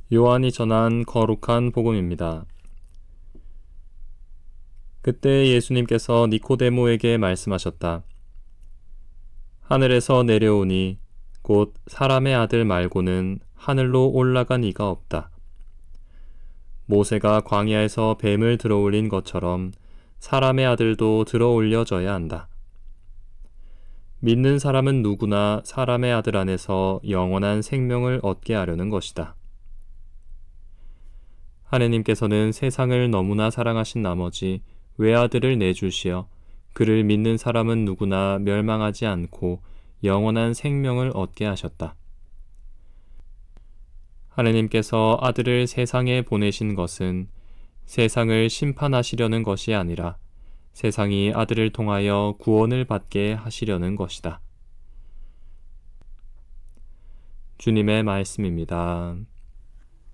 요한이 전한 거룩한 복음입니다. 그때 예수님께서 니코데모에게 말씀하셨다. 하늘에서 내려오니 곧 사람의 아들 말고는 하늘로 올라간 이가 없다. 모세가 광야에서 뱀을 들어올린 것처럼 사람의 아들도 들어올려져야 한다. 믿는 사람은 누구나 사람의 아들 안에서 영원한 생명을 얻게 하려는 것이다. 하느님께서는 세상을 너무나 사랑하신 나머지 외아들을 내주시어 그를 믿는 사람은 누구나 멸망하지 않고 영원한 생명을 얻게 하셨다. 하느님께서 아들을 세상에 보내신 것은 세상을 심판하시려는 것이 아니라 세상이 아들을 통하여 구원을 받게 하시려는 것이다. 주님의 말씀입니다.